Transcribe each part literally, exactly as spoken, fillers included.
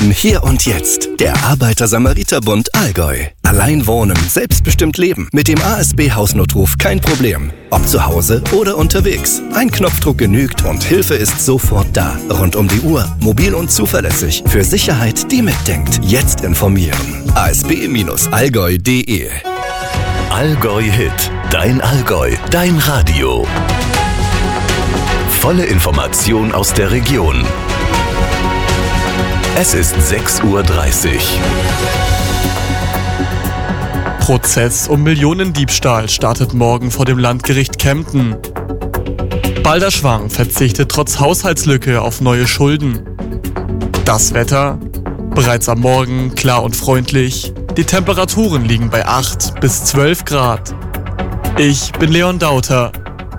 Im Hier und Jetzt. Der Arbeiter-Samariter-Bund Allgäu. Allein wohnen, selbstbestimmt leben. Mit dem A S B-Hausnotruf kein Problem. Ob zu Hause oder unterwegs. Ein Knopfdruck genügt und Hilfe ist sofort da. Rund um die Uhr, mobil und zuverlässig. Für Sicherheit, die mitdenkt. Jetzt informieren. a s b Bindestrich allgäu punkt d e Allgäu Hit. Dein Allgäu. Dein Radio. Volle Information aus der Region. Es ist sechs Uhr dreißig. Prozess um Millionendiebstahl startet morgen vor dem Landgericht Kempten. Balderschwang verzichtet trotz Haushaltslücke auf neue Schulden. Das Wetter? Bereits am Morgen klar und freundlich. Die Temperaturen liegen bei acht bis zwölf Grad. Ich bin Leon Dauter.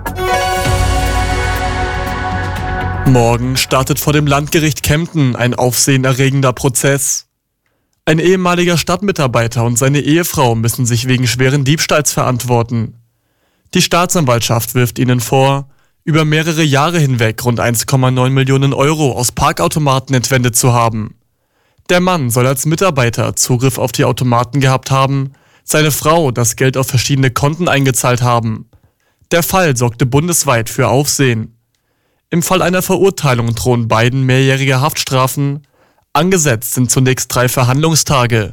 Morgen startet vor dem Landgericht Kempten ein aufsehenerregender Prozess. Ein ehemaliger Stadtmitarbeiter und seine Ehefrau müssen sich wegen schweren Diebstahls verantworten. Die Staatsanwaltschaft wirft ihnen vor, über mehrere Jahre hinweg rund eins Komma neun Millionen Euro aus Parkautomaten entwendet zu haben. Der Mann soll als Mitarbeiter Zugriff auf die Automaten gehabt haben, seine Frau das Geld auf verschiedene Konten eingezahlt haben. Der Fall sorgte bundesweit für Aufsehen. Im Fall einer Verurteilung drohen beiden mehrjährige Haftstrafen. Angesetzt sind zunächst drei Verhandlungstage.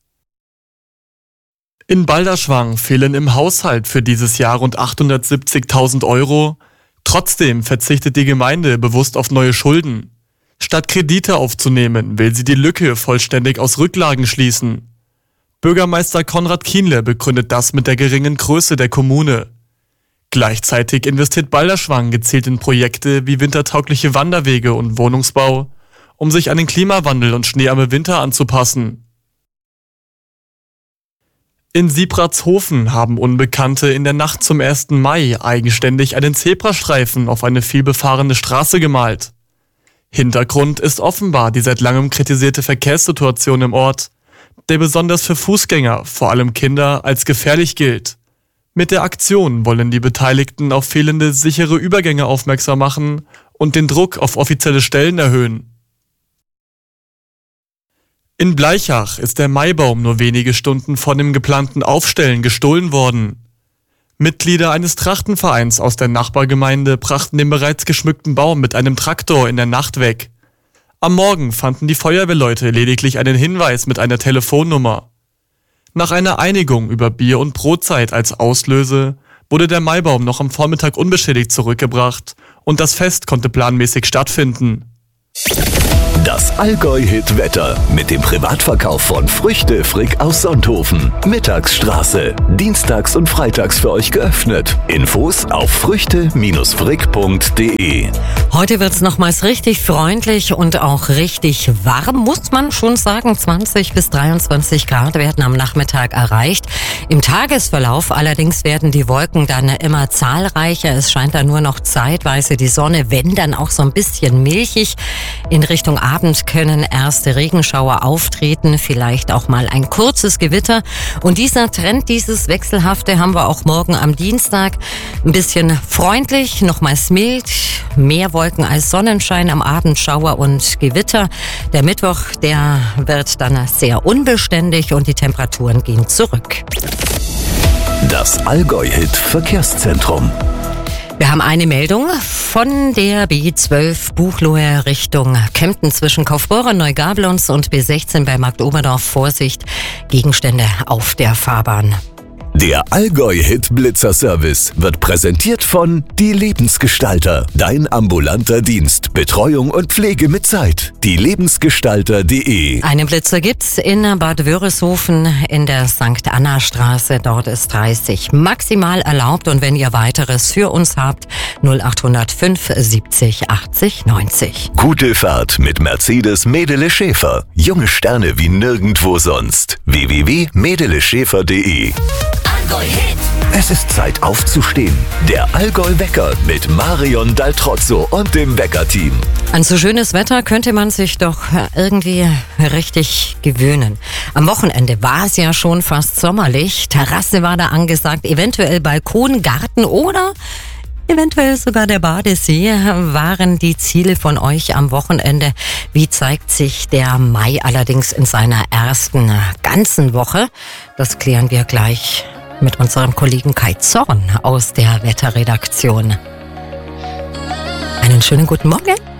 In Balderschwang fehlen im Haushalt für dieses Jahr rund achthundertsiebzigtausend Euro. Trotzdem verzichtet die Gemeinde bewusst auf neue Schulden. Statt Kredite aufzunehmen, will sie die Lücke vollständig aus Rücklagen schließen. Bürgermeister Konrad Kienle begründet das mit der geringen Größe der Kommune. Gleichzeitig investiert Balderschwang gezielt in Projekte wie wintertaugliche Wanderwege und Wohnungsbau, um sich an den Klimawandel und schneearme Winter anzupassen. In Siebratshofen haben Unbekannte in der Nacht zum ersten Mai eigenständig einen Zebrastreifen auf eine vielbefahrene Straße gemalt. Hintergrund ist offenbar die seit langem kritisierte Verkehrssituation im Ort, der besonders für Fußgänger, vor allem Kinder, als gefährlich gilt. Mit der Aktion wollen die Beteiligten auf fehlende sichere Übergänge aufmerksam machen und den Druck auf offizielle Stellen erhöhen. In Bleichach ist der Maibaum nur wenige Stunden vor dem geplanten Aufstellen gestohlen worden. Mitglieder eines Trachtenvereins aus der Nachbargemeinde brachten den bereits geschmückten Baum mit einem Traktor in der Nacht weg. Am Morgen fanden die Feuerwehrleute lediglich einen Hinweis mit einer Telefonnummer. Nach einer Einigung über Bier- und Brotzeit als Auslöse wurde der Maibaum noch am Vormittag unbeschädigt zurückgebracht und das Fest konnte planmäßig stattfinden. Das Allgäu-Hit-Wetter mit dem Privatverkauf von Früchte Frick aus Sonthofen. Mittagsstraße. Dienstags und freitags für euch geöffnet. Infos auf früchte Bindestrich frick punkt d e. Heute wird es nochmals richtig freundlich und auch richtig warm, muss man schon sagen. zwanzig bis dreiundzwanzig Grad werden am Nachmittag erreicht. Im Tagesverlauf allerdings werden die Wolken dann immer zahlreicher. Es scheint dann nur noch zeitweise die Sonne, wenn dann auch so ein bisschen milchig. In Richtung Abend können erste Regenschauer auftreten, vielleicht auch mal ein kurzes Gewitter. Und dieser Trend, dieses Wechselhafte haben wir auch morgen am Dienstag. Ein bisschen freundlich, nochmals mild, mehr Wolken als Sonnenschein, am Abend Schauer und Gewitter. Der Mittwoch, der wird dann sehr unbeständig und die Temperaturen gehen zurück. Das Allgäu-Hit Verkehrszentrum. Wir haben eine Meldung von der B zwölf Buchloe Richtung Kempten zwischen Kaufbeuren, Neugablons und B sechzehn bei Marktoberdorf. Vorsicht, Gegenstände auf der Fahrbahn. Der Allgäu-Hit-Blitzer-Service wird präsentiert von Die Lebensgestalter. Dein ambulanter Dienst. Betreuung und Pflege mit Zeit. die lebensgestalter punkt d e. Einen Blitzer gibt's in Bad Wörishofen in der Sankt Anna Straße. Dort ist dreißig maximal erlaubt. Und wenn ihr weiteres für uns habt, null acht null fünf siebzig achtzig neunzig. Gute Fahrt mit Mercedes Medele Schäfer. Junge Sterne wie nirgendwo sonst. w w w punkt medele schäfer punkt d e. Es ist Zeit aufzustehen. Der Allgäu-Wecker mit Marion Daltrozzo und dem Wecker-Team. An so schönes Wetter könnte man sich doch irgendwie richtig gewöhnen. Am Wochenende war es ja schon fast sommerlich. Terrasse war da angesagt, eventuell Balkon, Garten oder eventuell sogar der Badesee. Waren die Ziele von euch am Wochenende? Wie zeigt sich der Mai allerdings in seiner ersten ganzen Woche? Das klären wir gleich mit unserem Kollegen Kai Zorn aus der Wetterredaktion. Einen schönen guten Morgen.